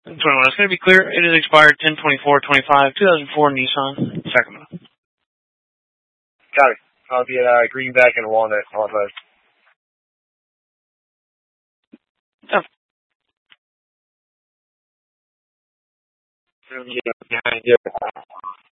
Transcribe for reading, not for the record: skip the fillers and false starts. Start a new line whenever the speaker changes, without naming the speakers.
21. It's going to be clear. It is expired 10/24/25, 2004 Nissan Sacramento.
Got it. I'll be at Greenback and Walnut. Yeah.